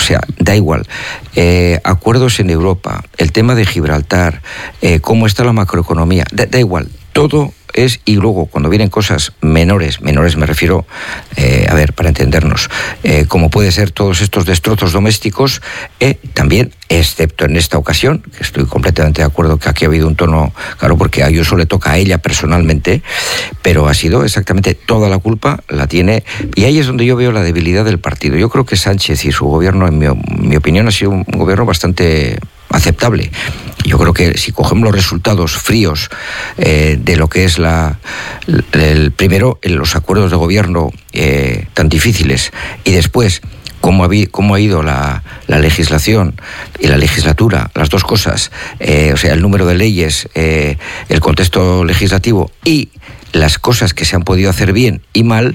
o sea, da igual. Eh, acuerdos en Europa, el tema de Gibraltar, eh, cómo está la macroeconomía, da, da igual, todo es, y luego cuando vienen cosas menores, menores me refiero, eh, a ver, para entendernos, eh, como puede ser todos estos destrozos domésticos, eh, también, excepto en esta ocasión, que estoy completamente de acuerdo que aquí ha habido un tono, claro, porque a Ayuso le toca a ella personalmente, pero ha sido exactamente toda la culpa, la tiene, y ahí es donde yo veo la debilidad del partido. Yo creo que Sánchez y su gobierno, en mi, mi opinión, ha sido un gobierno bastante aceptable. Yo creo que si cogemos los resultados fríos eh, de lo que es la el primero en los acuerdos de gobierno eh, tan difíciles y después cómo ha, cómo ha ido la, la legislación y la legislatura, las dos cosas, eh, o sea, el número de leyes, eh, el contexto legislativo y las cosas que se han podido hacer bien y mal,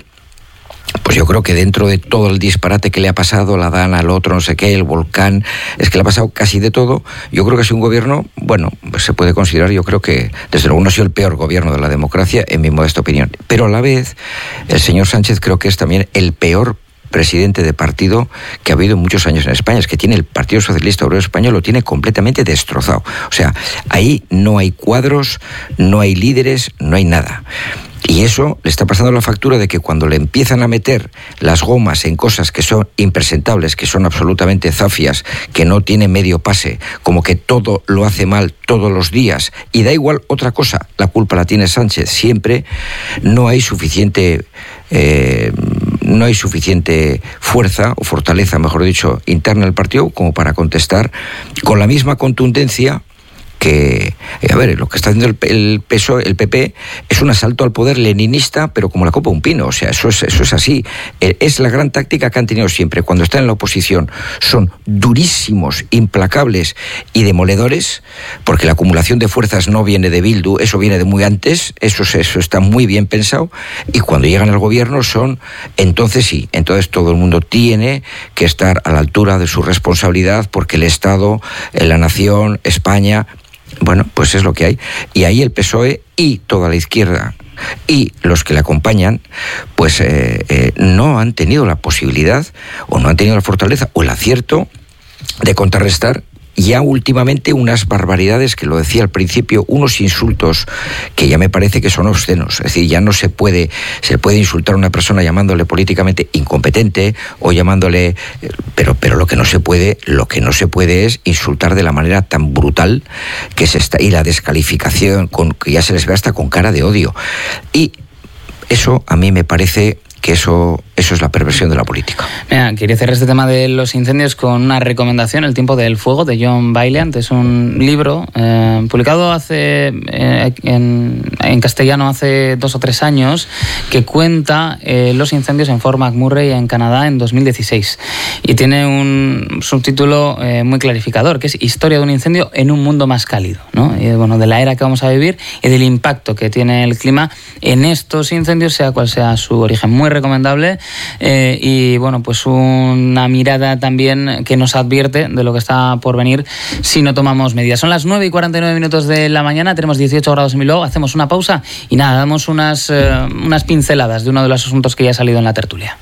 pues yo creo que dentro de todo el disparate que le ha pasado, la Dana, el otro, no sé qué, el volcán, es que le ha pasado casi de todo. Yo creo que es un gobierno, bueno, pues se puede considerar, yo creo que desde luego no ha sido el peor gobierno de la democracia, en mi modesta opinión. Pero a la vez, el señor Sánchez creo que es también el peor presidente de partido que ha habido en muchos años en España. Es que tiene el Partido Socialista Obrero Español, lo tiene completamente destrozado. O sea, ahí no hay cuadros, no hay líderes, no hay nada. Y eso le está pasando la factura de que cuando le empiezan a meter las gomas en cosas que son impresentables, que son absolutamente zafias, que no tienen medio pase, como que todo lo hace mal todos los días, y da igual otra cosa, la culpa la tiene Sánchez siempre, no hay suficiente... Eh, no hay suficiente fuerza o fortaleza, mejor dicho, interna del partido como para contestar con la misma contundencia que, a ver, lo que está haciendo el, el P S O E, el P P, es un asalto al poder leninista, pero como la copa de un pino. O sea, eso es, eso es así. Es la gran táctica que han tenido siempre. Cuando están en la oposición son durísimos, implacables y demoledores, porque la acumulación de fuerzas no viene de Bildu, eso viene de muy antes, eso, eso está muy bien pensado, y cuando llegan al gobierno son, entonces sí, entonces todo el mundo tiene que estar a la altura de su responsabilidad, porque el Estado, la nación, España... Bueno, pues es lo que hay. Y ahí el P S O E y toda la izquierda y los que le acompañan, pues eh, eh, no han tenido la posibilidad o no han tenido la fortaleza o el acierto de contrarrestar ya últimamente unas barbaridades, que lo decía al principio, unos insultos que ya me parece que son obscenos. Es decir, ya no se puede, se puede insultar a una persona llamándole políticamente incompetente o llamándole, pero, pero lo que no se puede, lo que no se puede es insultar de la manera tan brutal que se está, y la descalificación con que ya se les ve hasta con cara de odio. Y eso a mí me parece que eso, eso es la perversión de la política. Mira, quería cerrar este tema de los incendios con una recomendación, El tiempo del fuego, de John Vaillant. Es un libro eh, publicado hace eh, en, en castellano hace dos o tres años, que cuenta eh, los incendios en Fort McMurray, en Canadá, en dos mil dieciséis. Y tiene un subtítulo eh, muy clarificador, que es Historia de un incendio en un mundo más cálido, ¿no? Y, bueno, de la era que vamos a vivir y del impacto que tiene el clima en estos incendios, sea cual sea su origen. Muy recomendable, eh, y bueno, pues una mirada también que nos advierte de lo que está por venir si no tomamos medidas. Son las nueve y cuarenta y nueve minutos de la mañana, tenemos dieciocho grados en Bilbao, hacemos una pausa y nada, damos unas, eh, unas pinceladas de uno de los asuntos que ya ha salido en la tertulia.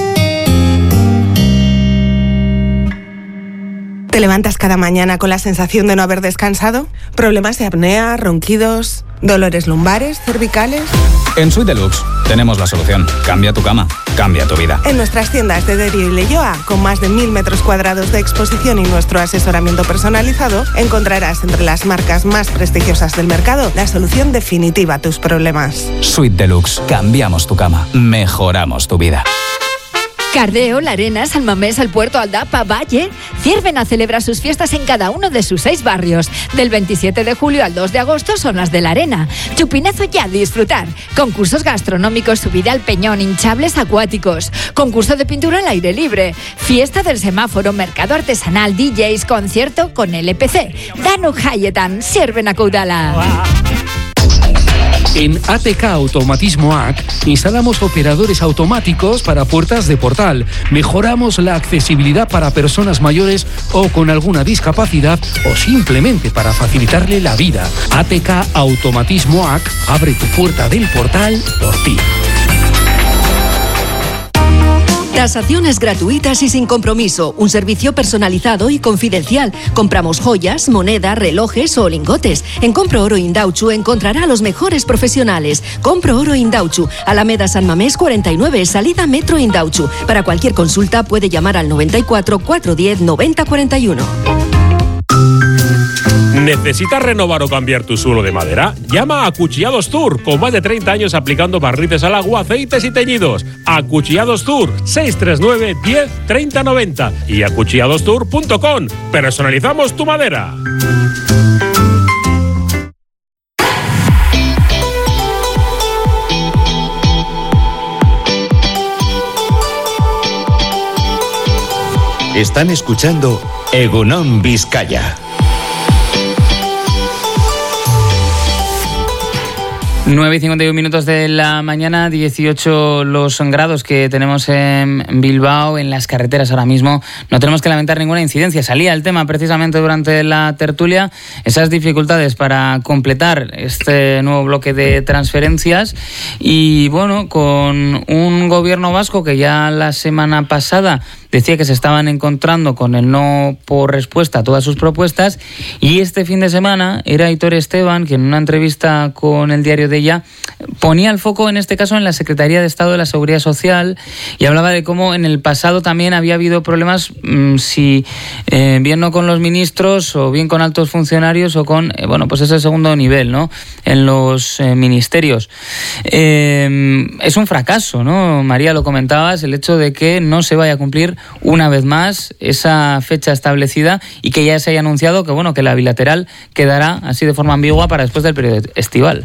¿Te levantas cada mañana con la sensación de no haber descansado? ¿Problemas de apnea, ronquidos, dolores lumbares, cervicales? En Suite Deluxe tenemos la solución. Cambia tu cama, cambia tu vida. En nuestras tiendas de Derio y Leioa, con más de mil metros cuadrados de exposición y nuestro asesoramiento personalizado, encontrarás entre las marcas más prestigiosas del mercado la solución definitiva a tus problemas. Suite Deluxe. Cambiamos tu cama, mejoramos tu vida. Cardeo, La Arena, San Mamés, El Puerto, Aldapa, Valle. Ciervena celebra sus fiestas en cada uno de sus seis barrios. Del veintisiete de julio al dos de agosto son las de La Arena. Chupinazo ya a disfrutar. Concursos gastronómicos, subida al peñón, hinchables acuáticos. Concurso de pintura al aire libre. Fiesta del semáforo, mercado artesanal, D Js, concierto con L P C. Danu Hayetan, Ciervena Caudala. En A T K Automatismo A C instalamos operadores automáticos para puertas de portal. Mejoramos la accesibilidad para personas mayores o con alguna discapacidad, o simplemente para facilitarle la vida. A T K Automatismo A C abre tu puerta del portal por ti. Tasaciones gratuitas y sin compromiso. Un servicio personalizado y confidencial. Compramos joyas, moneda, relojes o lingotes. En Compro Oro Indauchu encontrará a los mejores profesionales. Compro Oro Indauchu, Alameda San Mamés cuarenta y nueve, salida Metro Indauchu. Para cualquier consulta puede llamar al noventa y cuatro, cuatrocientos diez, noventa cuarenta y uno. ¿Necesitas renovar o cambiar tu suelo de madera? Llama a Acuchillados Tour, con más de treinta años aplicando barnices al agua, aceites y teñidos. Acuchillados Tour, seis tres nueve, diez, treinta, noventa y acuchillados tour punto com. Personalizamos tu madera. Están escuchando Egunon Vizcaya. nueve y cincuenta y uno minutos de la mañana, dieciocho los grados que tenemos en Bilbao, en las carreteras ahora mismo. No tenemos que lamentar ninguna incidencia. Salía el tema precisamente durante la tertulia, esas dificultades para completar este nuevo bloque de transferencias y bueno, con un gobierno vasco que ya la semana pasada decía que se estaban encontrando con el no por respuesta a todas sus propuestas, y este fin de semana era Aitor Esteban que en una entrevista con el diario de Ella ponía el foco en este caso en la Secretaría de Estado de la Seguridad Social y hablaba de cómo en el pasado también había habido problemas mmm, si eh, bien no con los ministros o bien con altos funcionarios o con eh, bueno pues ese segundo nivel, ¿no?, en los eh, ministerios. Eh, es un fracaso, ¿no? María, lo comentabas, el hecho de que no se vaya a cumplir una vez más esa fecha establecida y que ya se haya anunciado que bueno que la bilateral quedará así de forma ambigua para después del periodo estival.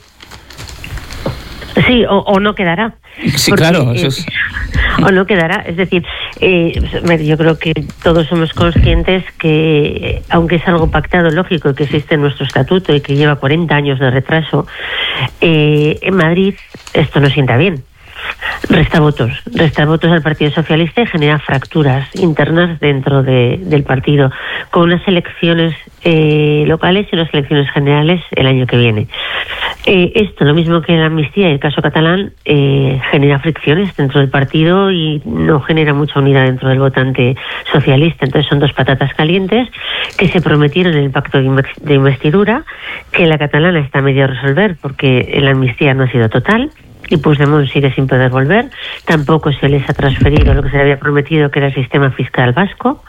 Sí, o, o no quedará. Sí, porque, claro. Eso es... eh, o no quedará. Es decir, eh, yo creo que todos somos conscientes que, aunque es algo pactado, lógico, que existe en nuestro estatuto y que lleva cuarenta años de retraso, eh, en Madrid esto no sienta bien. Resta votos, resta votos al Partido Socialista y genera fracturas internas dentro de, del partido, con unas elecciones eh, locales y unas elecciones generales el año que viene. Eh, esto, lo mismo que la amnistía y el caso catalán, eh, genera fricciones dentro del partido y no genera mucha unidad dentro del votante socialista. Entonces son dos patatas calientes que se prometieron en el pacto de investidura, que la catalana está medio a resolver porque la amnistía no ha sido total y Puigdemont sigue sin poder volver. Tampoco se les ha transferido lo que se le había prometido, que era el sistema fiscal vasco.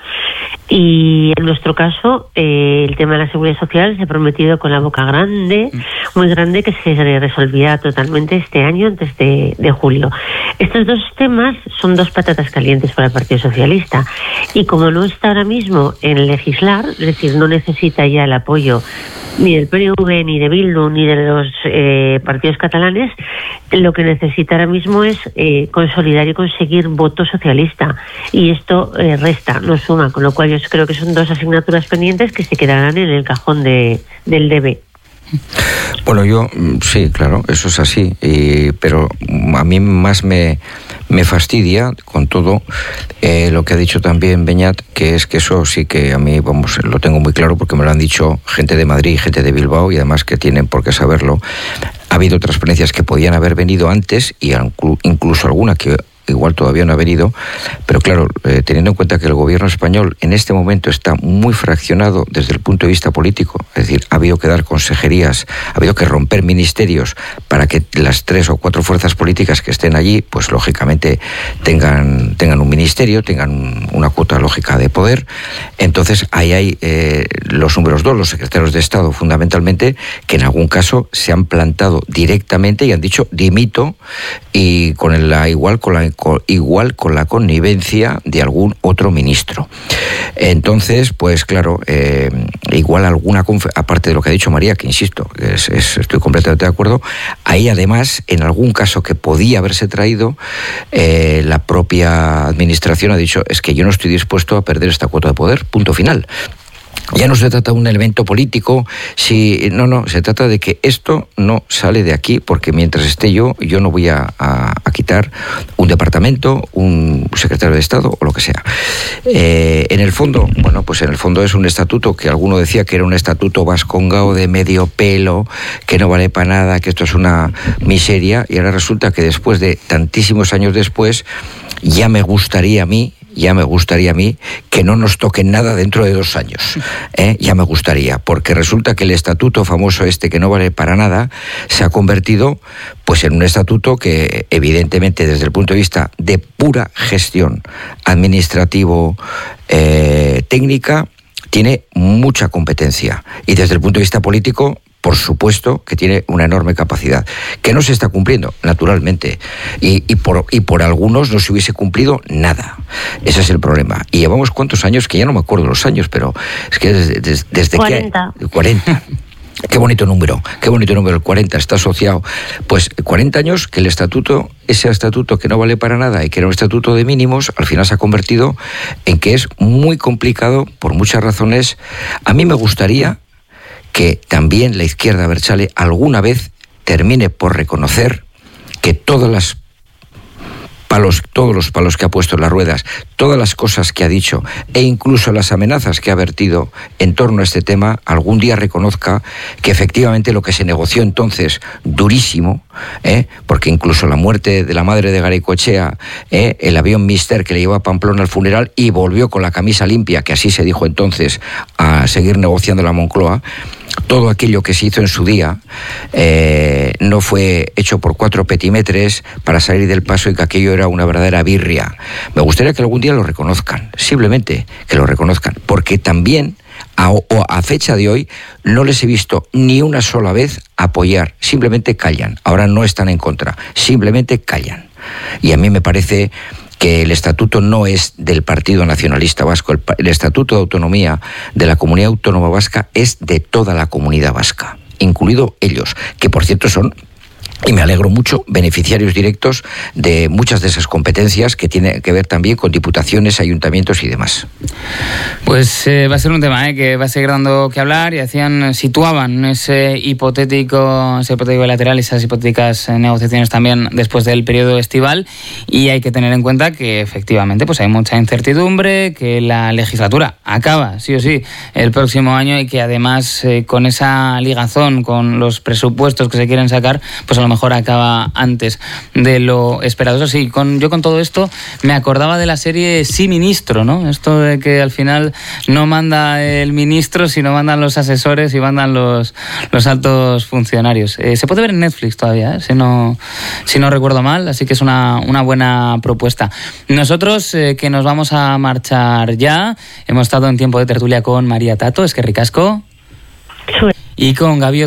Y en nuestro caso, eh, el tema de la seguridad social se ha prometido con la boca grande, muy grande, que se resolverá totalmente este año, antes de, de julio. Estos dos temas son dos patatas calientes para el Partido Socialista. Y como no está ahora mismo en legislar, es decir, no necesita ya el apoyo ni del P N V, ni de Bildu, ni de los eh, partidos catalanes, lo que necesita ahora mismo es eh, consolidar y conseguir voto socialista. Y esto eh, resta, no suma, con lo cual yo creo que son dos asignaturas pendientes que se quedarán en el cajón de, del debe. Bueno, yo sí, claro, eso es así, y, pero a mí más me, me fastidia con todo eh, lo que ha dicho también Beñat, que es que eso sí que a mí, vamos, lo tengo muy claro porque me lo han dicho gente de Madrid, gente de Bilbao, y además que tienen por qué saberlo. Ha habido transferencias que podían haber venido antes y incluso alguna que igual todavía no ha venido, pero claro, eh, teniendo en cuenta que el gobierno español en este momento está muy fraccionado desde el punto de vista político, es decir, ha habido que dar consejerías, ha habido que romper ministerios para que las tres o cuatro fuerzas políticas que estén allí, pues lógicamente tengan, tengan un ministerio, tengan una cuota lógica de poder. Entonces ahí hay eh, los números dos, los secretarios de Estado fundamentalmente, que en algún caso se han plantado directamente y han dicho dimito, y con la igual con la igual con la connivencia de algún otro ministro. Entonces, pues claro, eh, igual alguna, conf- aparte de lo que ha dicho María, que insisto, es, es, estoy completamente de acuerdo, ahí además, en algún caso que podía haberse traído, eh, la propia administración ha dicho, es que yo no estoy dispuesto a perder esta cuota de poder, punto final. Ya no se trata de un elemento político, si no, no, se trata de que esto no sale de aquí, porque mientras esté yo, yo no voy a, a, a quitar un departamento, un secretario de Estado o lo que sea. Eh, en el fondo, bueno, pues en el fondo es un estatuto que alguno decía que era un estatuto vascongao de medio pelo, que no vale para nada, que esto es una miseria, y ahora resulta que después de tantísimos años después, ya me gustaría a mí, ya me gustaría a mí que no nos toquen nada dentro de dos años. ¿eh? Ya me gustaría, porque resulta que el estatuto famoso este, que no vale para nada, se ha convertido pues en un estatuto que evidentemente desde el punto de vista de pura gestión administrativo, eh, técnica, tiene mucha competencia, y desde el punto de vista político, por supuesto que tiene una enorme capacidad, que no se está cumpliendo, naturalmente, y, y, por, y por algunos no se hubiese cumplido nada. Ese es el problema. Y llevamos cuántos años, que ya no me acuerdo los años, pero es que desde, desde, desde cuarenta. que... cuarenta. Qué bonito número, qué bonito número, el cuarenta, está asociado. Pues cuarenta años que el estatuto, ese estatuto que no vale para nada y que era un estatuto de mínimos, al final se ha convertido en que es muy complicado por muchas razones. A mí me gustaría que también la izquierda abertzale alguna vez termine por reconocer que todas las palos, todos los palos que ha puesto en las ruedas, todas las cosas que ha dicho e incluso las amenazas que ha vertido en torno a este tema, algún día reconozca que efectivamente lo que se negoció entonces, durísimo, ¿eh? porque incluso la muerte de la madre de Garaikoetxea, ¿eh? el avión Mister que le llevó a Pamplona al funeral y volvió con la camisa limpia, que así se dijo entonces, a seguir negociando la Moncloa, todo aquello que se hizo en su día eh, no fue hecho por cuatro petimetres para salir del paso, y que aquello era una verdadera birria. Me gustaría que algún día lo reconozcan, simplemente que lo reconozcan, porque también a, a fecha de hoy no les he visto ni una sola vez apoyar, simplemente callan. Ahora no están en contra, simplemente callan. Y a mí me parece que el estatuto no es del Partido Nacionalista Vasco, el, el estatuto de autonomía de la Comunidad Autónoma Vasca es de toda la comunidad vasca, incluido ellos, que por cierto son, y me alegro mucho, beneficiarios directos de muchas de esas competencias que tienen que ver también con diputaciones, ayuntamientos y demás. Pues eh, va a ser un tema eh, que va a seguir dando que hablar, y hacían, situaban ese hipotético, ese hipotético bilateral, esas hipotéticas negociaciones también después del periodo estival, y hay que tener en cuenta que efectivamente pues hay mucha incertidumbre, que la legislatura acaba sí o sí el próximo año, y que además eh, con esa ligazón con los presupuestos que se quieren sacar, pues a lo mejor acaba antes de lo esperado. Eso sí, con, yo con todo esto me acordaba de la serie Sí Ministro, ¿no? Esto de que al final no manda el ministro, sino mandan los asesores y mandan los, los altos funcionarios. Eh, se puede ver en Netflix todavía, ¿eh? si, no, si no recuerdo mal, así que es una, una buena propuesta. Nosotros, eh, que nos vamos a marchar ya, hemos estado en tiempo de tertulia con María Tato, es que ricasco, y con Gaby